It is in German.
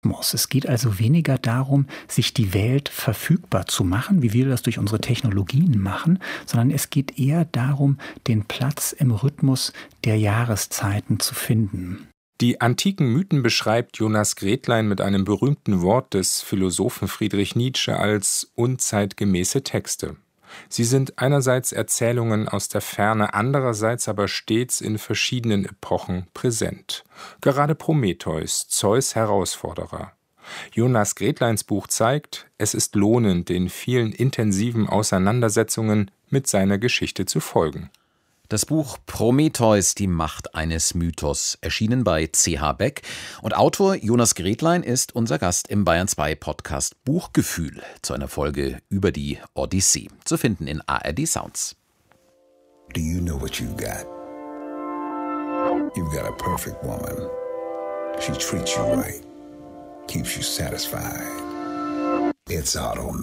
Es geht also weniger darum, sich die Welt verfügbar zu machen, wie wir das durch unsere Technologien machen, sondern es geht eher darum, den Platz im Rhythmus der Jahreszeiten zu finden. Die antiken Mythen beschreibt Jonas Gretlein mit einem berühmten Wort des Philosophen Friedrich Nietzsche als unzeitgemäße Texte. Sie sind einerseits Erzählungen aus der Ferne, andererseits aber stets in verschiedenen Epochen präsent. Gerade Prometheus, Zeus' Herausforderer. Jonas Gretleins Buch zeigt, es ist lohnend, den vielen intensiven Auseinandersetzungen mit seiner Geschichte zu folgen. Das Buch Prometheus, die Macht eines Mythos, erschienen bei CH Beck. Und Autor Jonas Gretlein ist unser Gast im Bayern 2 Podcast Buchgefühl zu einer Folge über die Odyssee. Zu finden in ARD Sounds. Do you know what you've got? You've got a perfect woman. She treats you right, keeps you satisfied. It's automatic.